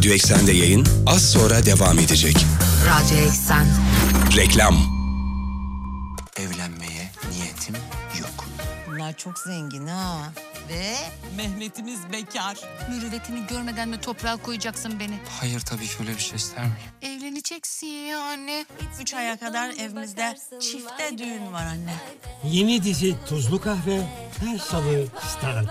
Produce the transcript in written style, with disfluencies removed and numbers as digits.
Radyo Eksen'de yayın az sonra devam edecek. Radyo Eksen. Reklam. Evlenmeye niyetim yok. Bunlar çok zengin ha. Ve Mehmet'imiz bekar. Mürüvvetini görmeden mi toprağa koyacaksın beni? Hayır, tabii ki öyle bir şey ister miyim? Evleneceksin ya anne. 3 aya kadar evimizde çifte düğün var anne. Yeni dizi Tuzlu Kahve her salı Star'da.